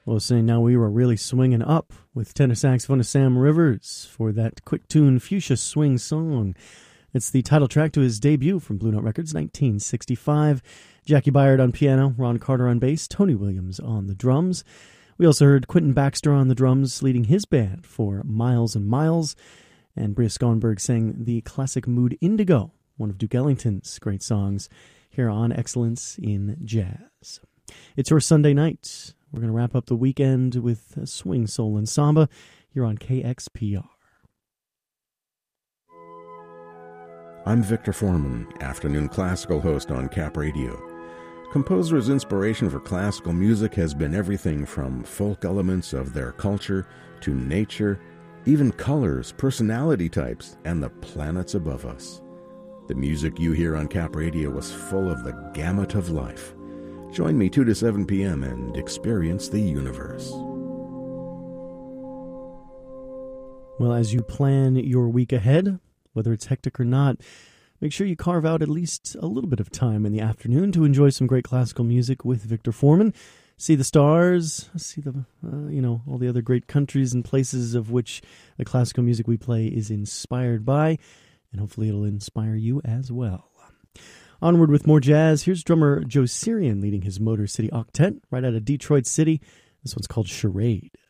Well, saying now we were really swinging up with tenor saxophonist Sam Rivers for that quick tune Fuchsia Swing Song. It's the title track to his debut from Blue Note Records, 1965. Jackie Byard on piano, Ron Carter on bass, Tony Williams on the drums. We also heard Quentin Baxter on the drums leading his band for Miles and Miles. And Bria Schoenberg sang the classic Mood Indigo, one of Duke Ellington's great songs, here on Excellence in Jazz. It's your Sunday night. We're going to wrap up the weekend with Swing, Soul, and Samba here on KXPR. I'm Victor Foreman, afternoon classical host on Cap Radio. Composers' inspiration for classical music has been everything from folk elements of their culture to nature, even colors, personality types, and the planets above us. The music you hear on Cap Radio was full of the gamut of life. Join me 2 to 7 p.m. and experience the universe. Well, as you plan your week ahead, whether it's hectic or not, make sure you carve out at least a little bit of time in the afternoon to enjoy some great classical music with Victor Foreman. See the stars, see the, all the other great countries and places of which the classical music we play is inspired by, and hopefully it'll inspire you as well. Onward with more jazz. Here's drummer Joe Sirian leading his Motor City Octet right out of Detroit City. This one's called Charade.